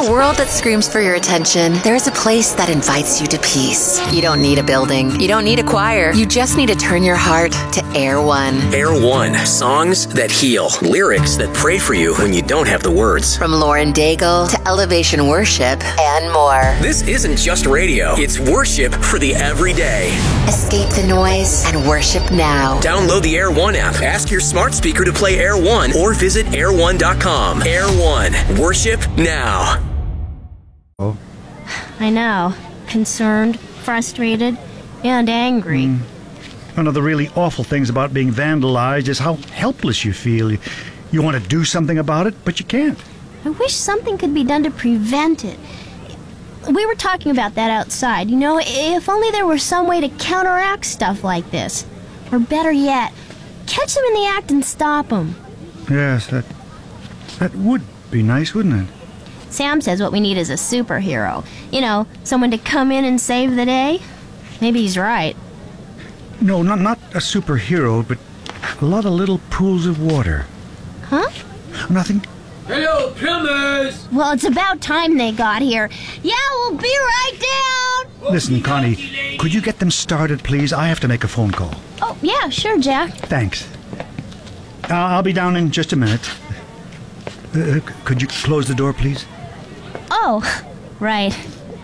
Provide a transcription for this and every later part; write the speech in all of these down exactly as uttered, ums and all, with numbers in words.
a world that screams for your attention, there is a place that invites you to peace. You don't need a building. You don't need a choir. You just need to turn your heart to Air One. Air One. Songs that heal. Lyrics that pray for you when you don't have the words. From Lauren Daigle to Elevation Worship and more. This isn't just radio. It's worship for the everyday. Escape the noise and worship now. Download the Air One app. Ask your smart speaker to play Air One or visit air one dot com. Air One. Worship now. Oh. I know. Concerned, frustrated, and angry. Mm. One of the really awful things about being vandalized is how helpless you feel. You, you want to do something about it, but you can't. I wish something could be done to prevent it. We were talking about that outside. You know, if only there were some way to counteract stuff like this. Or better yet, catch them in the act and stop them. Yes, that, that would be nice, wouldn't it? Sam says what we need is a superhero. You know, someone to come in and save the day. Maybe he's right. No, not, not a superhero, but a lot of little pools of water. Huh? Nothing. Hello, plumbers! Well, it's about time they got here. Yeah, we'll be right down! Listen, Connie, could you get them started, please? I have to make a phone call. Oh, yeah, sure, Jack. Thanks. Uh, I'll be down in just a minute. Uh, could you close the door, please? Oh, right.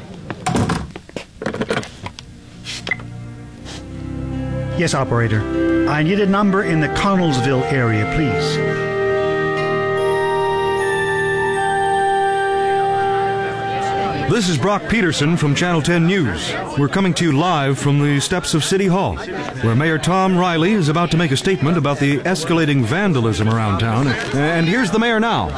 Yes, operator. I need a number in the Connellsville area, please. This is Brock Peterson from Channel ten News. We're coming to you live from the steps of City Hall, where Mayor Tom Riley is about to make a statement about the escalating vandalism around town. And here's the mayor now.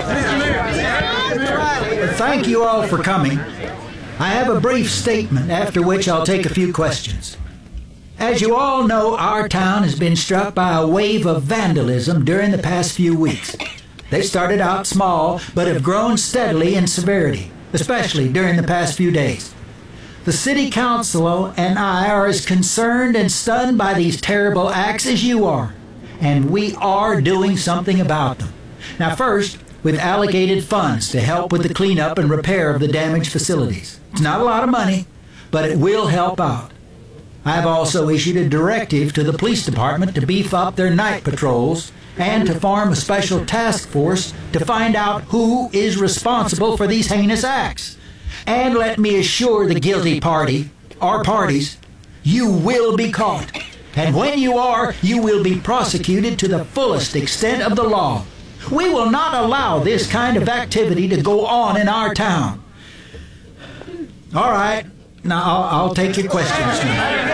Thank you all for coming. I have a brief statement, after which I'll take a few questions. As you all know, our town has been struck by a wave of vandalism during the past few weeks. They started out small, but have grown steadily in severity, especially during the past few days. The City Council and I are as concerned and stunned by these terrible acts as you are, and we are doing something about them. Now first, with allocated funds to help with the cleanup and repair of the damaged facilities. It's not a lot of money, but it will help out. I've also issued a directive to the police department to beef up their night patrols and to form a special task force to find out who is responsible for these heinous acts. And let me assure the guilty party, or parties, you will be caught. And when you are, you will be prosecuted to the fullest extent of the law. We will not allow this kind of activity to go on in our town. All right, now I'll, I'll take your questions now.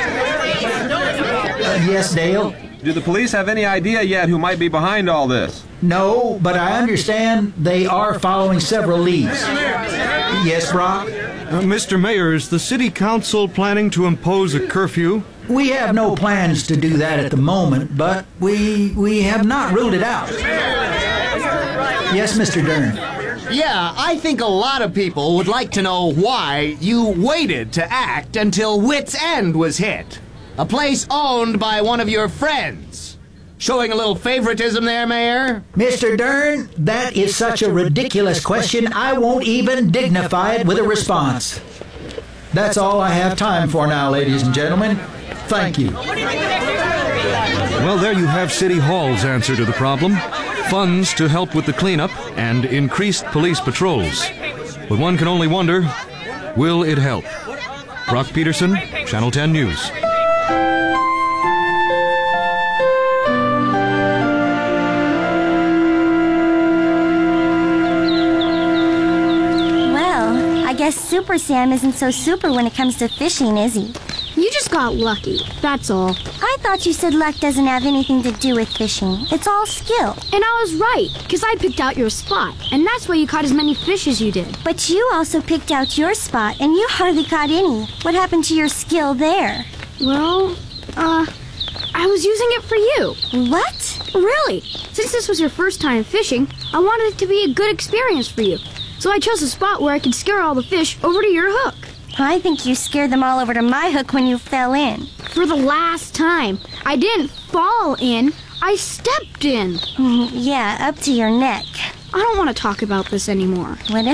Uh, yes, Dale? Do the police have any idea yet who might be behind all this? No, but I understand they are following several leads. Yes, Brock? Uh, Mister Mayor, is the City Council planning to impose a curfew? We have no plans to do that at the moment, but we we have not ruled it out. Yes, Mister Dern? Yeah, I think a lot of people would like to know why you waited to act until Wits End was hit. A place owned by one of your friends. Showing a little favoritism there, Mayor? Mister Dern, that is such a ridiculous question, I won't even dignify it with a response. That's all I have time for now, ladies and gentlemen. Thank you. Well, there you have City Hall's answer to the problem. Funds to help with the cleanup and increased police patrols. But one can only wonder, will it help? Brock Peterson, Channel ten News. Well, I guess Super Sam isn't so super when it comes to fishing, is he? You just got lucky, that's all. I thought you said luck doesn't have anything to do with fishing. It's all skill. And I was right, because I picked out your spot, and that's why you caught as many fish as you did. But you also picked out your spot, and you hardly caught any. What happened to your skill there? Well, uh, I was using it for you. What? Really? Since this was your first time fishing, I wanted it to be a good experience for you. So I chose a spot where I could scare all the fish over to your hook. I think you scared them all over to my hook when you fell in. For the last time. I didn't fall in. I stepped in. Yeah, up to your neck. I don't want to talk about this anymore. Whatever.